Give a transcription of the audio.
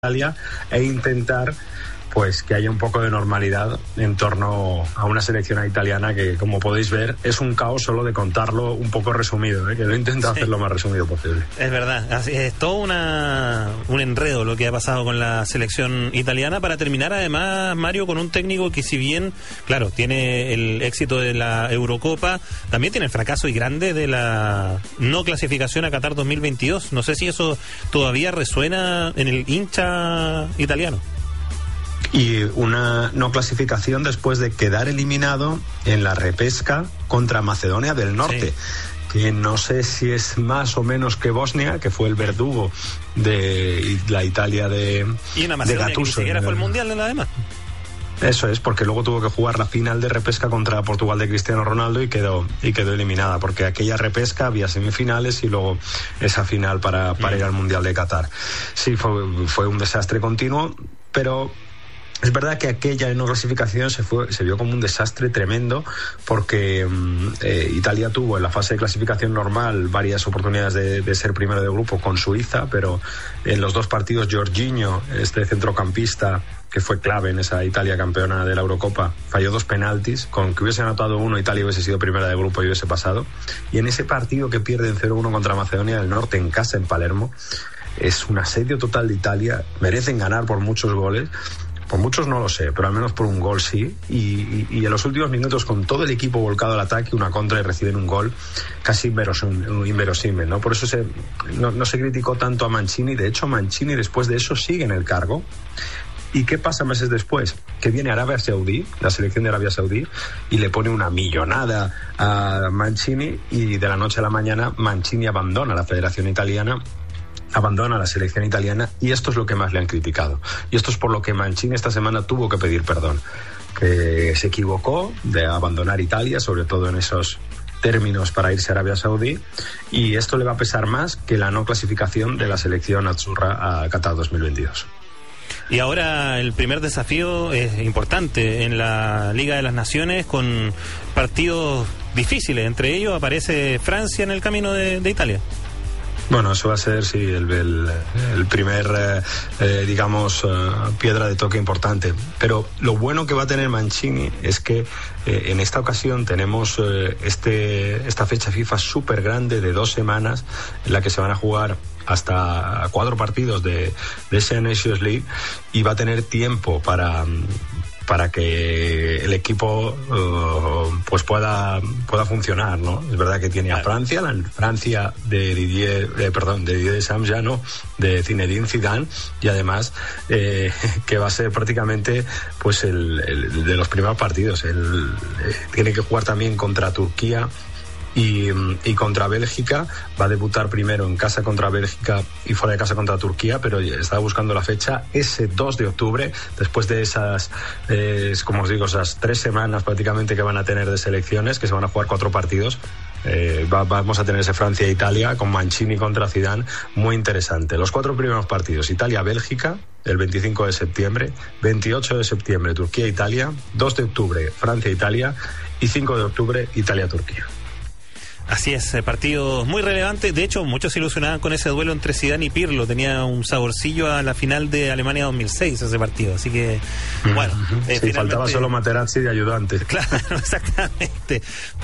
Italia e intentar pues que haya un poco de normalidad en torno a una selección italiana que, como podéis ver, es un caos solo de contarlo un poco resumido, que lo he intentado hacer lo más resumido posible. Es verdad, así es todo un enredo lo que ha pasado con la selección italiana, para terminar además, Mario, con un técnico que, si bien, claro, tiene el éxito de la Eurocopa, también tiene el fracaso y grande de la no clasificación a Qatar 2022. No sé si eso todavía resuena en el hincha italiano. Y una no clasificación después de quedar eliminado en la repesca contra Macedonia del Norte, que no sé si es más o menos que Bosnia, que fue el verdugo de la Italia de y una Macedonia de Gattuso, que ni siquiera fue el Mundial de nada más. Eso es, porque luego tuvo que jugar la final de repesca contra Portugal de Cristiano Ronaldo y quedó eliminada, porque aquella repesca había semifinales y luego esa final para ir al Mundial de Qatar. Sí, fue un desastre continuo, pero es verdad que aquella no clasificación se vio como un desastre tremendo, porque Italia tuvo en la fase de clasificación normal varias oportunidades de ser primero de grupo con Suiza, pero en los dos partidos Jorginho, este centrocampista que fue clave en esa Italia campeona de la Eurocopa, falló 2 penaltis. Con que hubiese anotado uno, Italia hubiese sido primera de grupo y hubiese pasado. Y en ese partido que pierden 0-1 contra Macedonia del Norte en casa, en Palermo, es un asedio total de Italia. Merecen ganar por muchos goles. Por muchos no lo sé, pero al menos por un gol sí. Y en los últimos minutos, con todo el equipo volcado al ataque, una contra, y reciben un gol casi inverosímil, ¿no? Por eso no se criticó tanto a Mancini. De hecho, Mancini después de eso sigue en el cargo. ¿Y qué pasa meses después? Que viene Arabia Saudí, la selección de Arabia Saudí, y le pone una millonada a Mancini, y de la noche a la mañana Mancini abandona la Federación Italiana, abandona la selección italiana, y esto es lo que más le han criticado. Y esto es por lo que Mancini esta semana tuvo que pedir perdón, que se equivocó de abandonar Italia, sobre todo en esos términos, para irse a Arabia Saudí, y esto le va a pesar más que la no clasificación de la selección azzurra a Qatar 2022. Y ahora el primer desafío es importante en la Liga de las Naciones, con partidos difíciles. Entre ellos aparece Francia en el camino de Italia. Bueno, eso va a ser, sí, el primer, piedra de toque importante. Pero lo bueno que va a tener Mancini es que en esta ocasión tenemos esta fecha FIFA súper grande de 2 semanas, en la que se van a jugar hasta 4 partidos de esa Nations League, y va a tener tiempo para que el equipo pues pueda funcionar, ¿no? Es verdad que tiene a Francia, la Francia de Didier Deschamps, ya no, de Zinedine Zidane, y además que va a ser prácticamente pues el de los primeros partidos. Tiene que jugar también contra Turquía y contra Bélgica. Va a debutar primero en casa contra Bélgica y fuera de casa contra Turquía, pero está buscando la fecha ese 2 de octubre, después de esas, como os digo, esas 3 semanas prácticamente que van a tener de selecciones, que se van a jugar 4 partidos. Vamos a tener ese Francia-Italia con Mancini contra Zidane, muy interesante. Los 4 primeros partidos: Italia-Bélgica el 25 de septiembre, 28 de septiembre Turquía-Italia, 2 de octubre Francia-Italia y 5 de octubre Italia-Turquía. Así es, partido muy relevante. De hecho, muchos se ilusionaban con ese duelo entre Zidane y Pirlo. Tenía un saborcillo a la final de Alemania 2006 ese partido. Así que, bueno. Sí, faltaba solo Materazzi de ayudante. Claro, exactamente.